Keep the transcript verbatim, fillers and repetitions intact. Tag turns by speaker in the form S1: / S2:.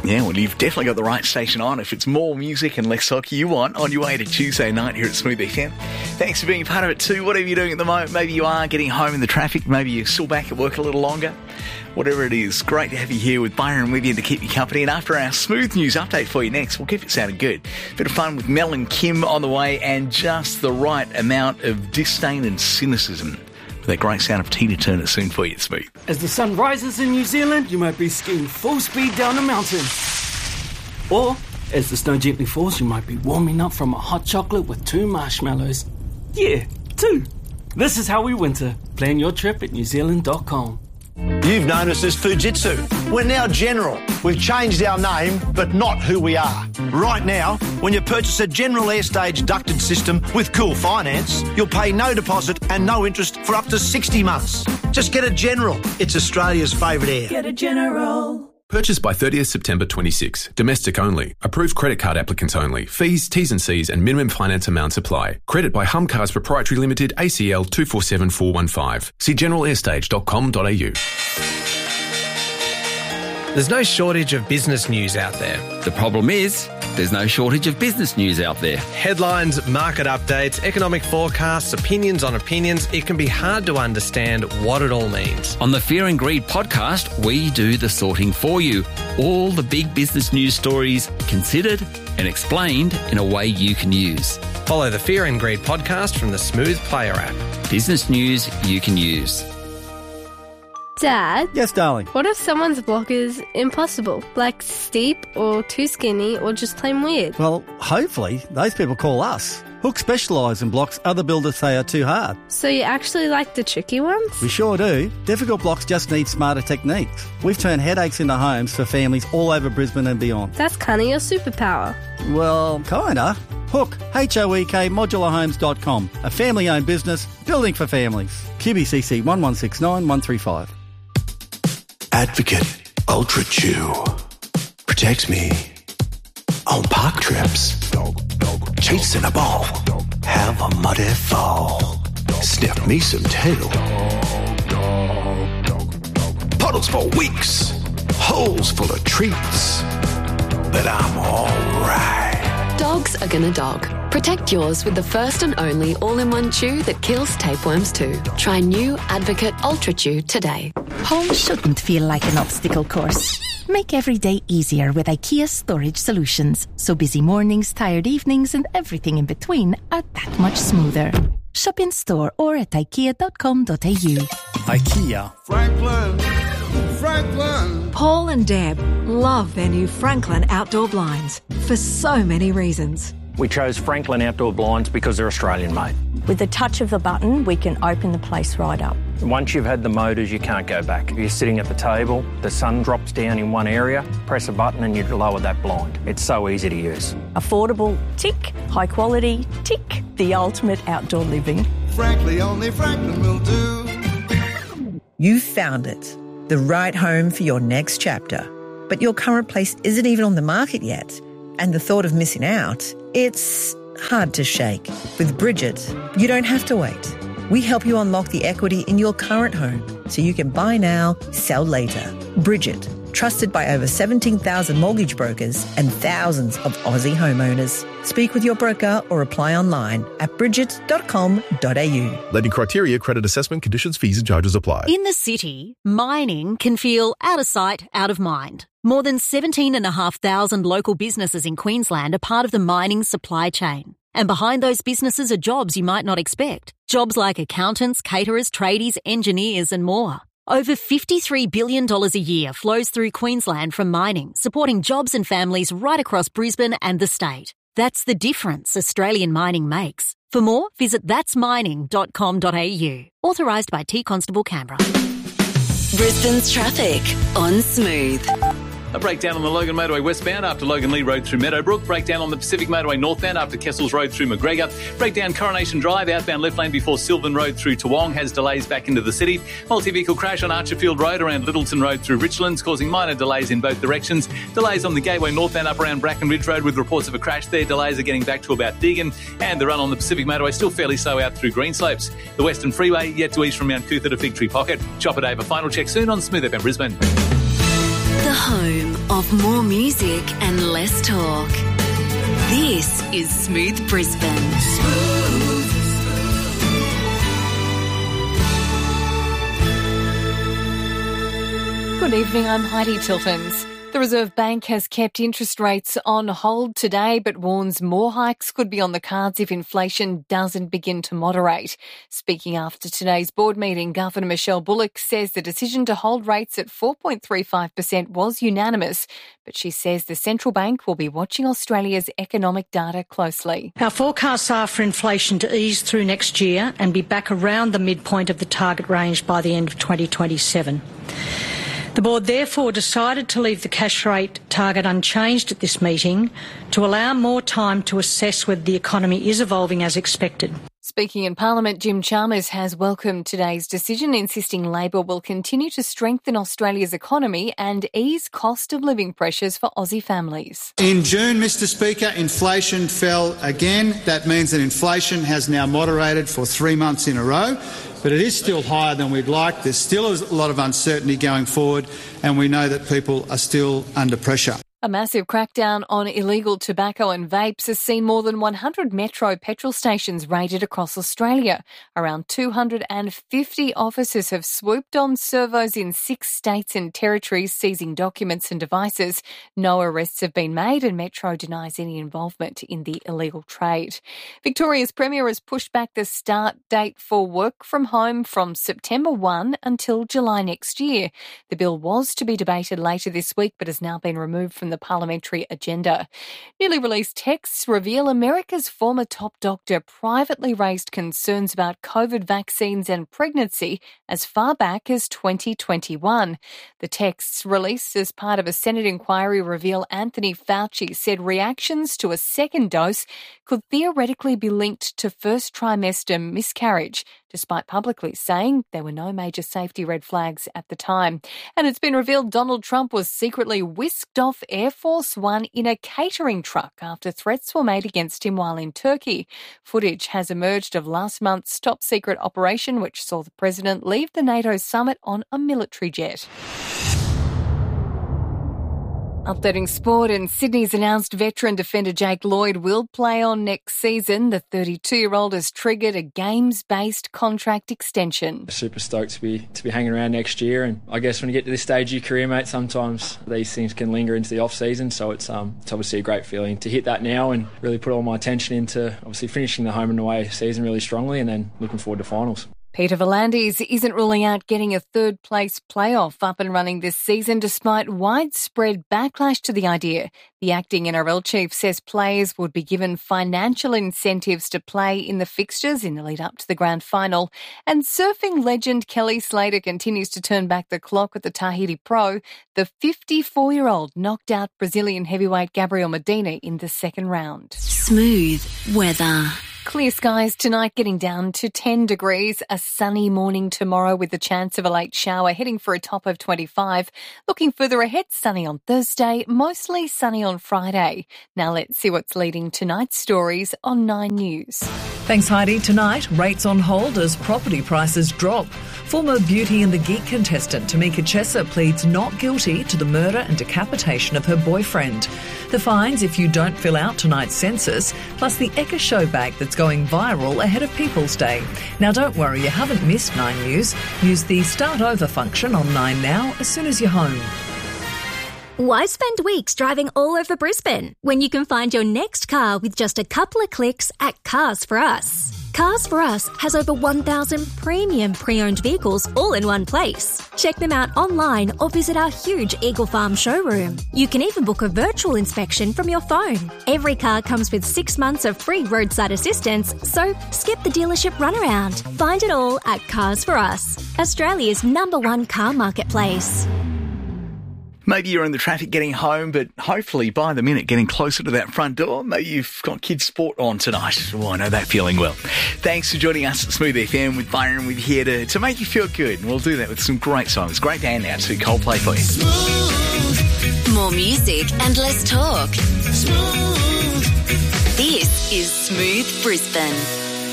S1: Yeah, well, you've definitely got the right station on. If it's more music and less hockey you want on your way to Tuesday night here at Smooth F M. Thanks for being a part of it too. Whatever you're doing at the moment, maybe you are getting home in the traffic, maybe you're still back at work a little longer. Whatever it is, great to have you here with Byron with you to keep you company. And after our smooth news update for you next, we'll keep it sounding good. Bit of fun with Mel and Kim on the way, and just the right amount of disdain and cynicism. That great sound of Tina Turner soon for you, Smooth.
S2: As the sun rises in New Zealand, you might be skiing full speed down a mountain. Or, as the snow gently falls, you might be warming up from a hot chocolate with two marshmallows. Yeah, two. This is how we winter. Plan your trip at new zealand dot com.
S3: You've known us as Fujitsu. We're now General. We've changed our name, but not who we are. Right now, when you purchase a General Airstage ducted system with Cool Finance, you'll pay no deposit and no interest for up to sixty months. Just get a General. It's Australia's favourite air.
S4: Get a General.
S5: Purchase by thirtieth September twenty-six. Domestic only. Approved credit card applicants only. Fees, T's and C's and minimum finance amounts apply. Credit by Hum Cars Proprietary Limited, A C L two four seven four one five. See general airstage dot com dot a u.
S6: There's no shortage of business news out there.
S7: The problem is, there's no shortage of business news out there.
S6: Headlines, market updates, economic forecasts, opinions on opinions. It can be hard to understand what it all means.
S7: On the Fear and Greed podcast, we do the sorting for you. All the big business news stories considered and explained in a way you can use.
S6: Follow the Fear and Greed podcast from the Smooth Player app.
S7: Business news you can use.
S8: Dad?
S9: Yes, darling?
S8: What if someone's block is impossible? Like steep or too skinny or just plain weird?
S9: Well, hopefully those people call us. Hook specialise in blocks other builders say are too hard.
S8: So you actually like the tricky ones?
S9: We sure do. Difficult blocks just need smarter techniques. We've turned headaches into homes for families all over Brisbane and beyond.
S8: That's kind of your superpower.
S9: Well, kinda. Hook, H O E K, modular homes dot com. A family-owned business, building for families. Q B C C one one six nine one three five.
S10: Advocate Ultra Chew protects me on park trips, chasing a ball, have a muddy fall, sniff me some tail, puddles for weeks, holes full of treats, but I'm alright.
S11: Dogs are gonna dog. Protect yours with the first and only all-in-one chew that kills tapeworms too. Try new Advocate Ultra Chew today.
S12: Home shouldn't feel like an obstacle course. Make every day easier with IKEA Storage Solutions, so busy mornings, tired evenings and everything in between are that much smoother. Shop in store or at ikea dot com dot a u.
S9: IKEA.
S13: Franklin, Franklin.
S14: Paul and Deb love their new Franklin outdoor blinds for so many reasons.
S15: We chose Franklin Outdoor Blinds because they're Australian-made.
S16: With the touch of the button, we can open the place right up.
S15: Once you've had the motors, you can't go back. If you're sitting at the table, the sun drops down in one area, press a button and you lower that blind. It's so easy to use.
S16: Affordable, tick. High quality, tick. The ultimate outdoor living.
S13: Frankly, only Franklin will do.
S17: You found it. The right home for your next chapter. But your current place isn't even on the market yet. And the thought of missing out, it's hard to shake. With Bridget, you don't have to wait. We help you unlock the equity in your current home so you can buy now, sell later. Bridget, trusted by over seventeen thousand mortgage brokers and thousands of Aussie homeowners. Speak with your broker or apply online at bridget dot com dot a u.
S18: Lending criteria, credit assessment, conditions, fees and charges apply.
S19: In the city, mining can feel out of sight, out of mind. More than seventeen thousand five hundred local businesses in Queensland are part of the mining supply chain. And behind those businesses are jobs you might not expect. Jobs like accountants, caterers, tradies, engineers and more. Over fifty-three billion dollars a year flows through Queensland from mining, supporting jobs and families right across Brisbane and the state. That's the difference Australian mining makes. For more, visit that's mining dot com dot a u. Authorised by T Constable Canberra.
S11: Brisbane's traffic on Smooth.
S20: A breakdown on the Logan Motorway westbound after Logan Lee Road through Meadowbrook. Breakdown on the Pacific Motorway northbound after Kessels Road through McGregor. Breakdown Coronation Drive outbound left lane before Sylvan Road through Toowong has delays back into the city. Multi-vehicle crash on Archerfield Road around Littleton Road through Richlands, causing minor delays in both directions. Delays on the Gateway northbound up around Bracken Ridge Road with reports of a crash there. Delays are getting back to about Deagon. And the run on the Pacific Motorway still fairly slow out through Greenslopes. The Western Freeway yet to ease from Mount Cootha to Fig Tree Pocket. Chopper Day, a final check soon on Smooth F M Brisbane.
S11: The home of more music and less talk. This is Smooth Brisbane. Smooth.
S4: Good evening, I'm Heidi Tiltons. The Reserve Bank has kept interest rates on hold today but warns more hikes could be on the cards if inflation doesn't begin to moderate. Speaking after today's board meeting, Governor Michelle Bullock says the decision to hold rates at four point three five percent was unanimous, but she says the central bank will be watching Australia's economic data closely.
S21: Our forecasts are for inflation to ease through next year and be back around the midpoint of the target range by the end of twenty twenty-seven. The board therefore decided to leave the cash rate target unchanged at this meeting to allow more time to assess whether the economy is evolving as expected.
S4: Speaking in Parliament, Jim Chalmers has welcomed today's decision, insisting Labor will continue to strengthen Australia's economy and ease cost of living pressures for Aussie families.
S22: In June, Mister Speaker, inflation fell again. That means that inflation has now moderated for three months in a row, but it is still higher than we'd like. There's still a lot of uncertainty going forward, and we know that people are still under pressure.
S4: A massive crackdown on illegal tobacco and vapes has seen more than one hundred Metro petrol stations raided across Australia. Around two hundred fifty officers have swooped on servos in six states and territories, seizing documents and devices. No arrests have been made, and Metro denies any involvement in the illegal trade. Victoria's Premier has pushed back the start date for work from home from September first until July next year. The bill was to be debated later this week, but has now been removed from the the parliamentary agenda. Newly released texts reveal America's former top doctor privately raised concerns about COVID vaccines and pregnancy as far back as twenty twenty-one. The texts released as part of a Senate inquiry reveal Anthony Fauci said reactions to a second dose could theoretically be linked to first trimester miscarriage, despite publicly saying there were no major safety red flags at the time. And it's been revealed Donald Trump was secretly whisked off Air Force One in a catering truck after threats were made against him while in Turkey. Footage has emerged of last month's top-secret operation, which saw the president leave the NATO summit on a military jet. Updating sport, and Sydney's announced veteran defender Jake Lloyd will play on next season. The thirty-two-year-old has triggered a games-based contract extension.
S23: Super stoked to be to be hanging around next year, and I guess when you get to this stage of your career, mate, sometimes these things can linger into the off-season, so it's um it's obviously a great feeling to hit that now and really put all my attention into obviously finishing the home and away season really strongly and then looking forward to finals.
S4: Peter V'landys isn't ruling out getting a third-place playoff up and running this season despite widespread backlash to the idea. The acting N R L chief says players would be given financial incentives to play in the fixtures in the lead-up to the grand final. And surfing legend Kelly Slater continues to turn back the clock at the Tahiti Pro. The fifty-four-year-old knocked out Brazilian heavyweight Gabriel Medina in the second round.
S11: Smooth weather.
S4: Clear skies tonight, getting down to ten degrees. A sunny morning tomorrow with the chance of a late shower, heading for a top of twenty-five. Looking further ahead, sunny on Thursday, mostly sunny on Friday. Now let's see what's leading tonight's stories on Nine News.
S24: Thanks, Heidi. Tonight, rates on hold as property prices drop. Former Beauty and the Geek contestant Tamika Chesser pleads not guilty to the murder and decapitation of her boyfriend. The fines if you don't fill out tonight's census, plus the Ekka show bag that's going viral ahead of People's Day. Now don't worry, you haven't missed Nine News. Use the Start Over function on Nine Now as soon as you're home.
S25: Why spend weeks driving all over Brisbane when you can find your next car with just a couple of clicks at Cars for Us? Cars for Us has over one thousand premium pre-owned vehicles all in one place. Check them out online or visit our huge Eagle Farm showroom. You can even book a virtual inspection from your phone. Every car comes with six months of free roadside assistance, so skip the dealership runaround. Find it all at Cars for Us, Australia's number one car marketplace.
S1: Maybe you're in the traffic getting home, but hopefully by the minute getting closer to that front door. Maybe you've got kids' sport on tonight. Oh, I know that feeling well. Thanks for joining us at Smooth F M with Byron. We're here to, to make you feel good, and we'll do that with some great songs. Great band now to Coldplay for you.
S11: Smooth. More music and less talk. Smooth. This is Smooth Brisbane.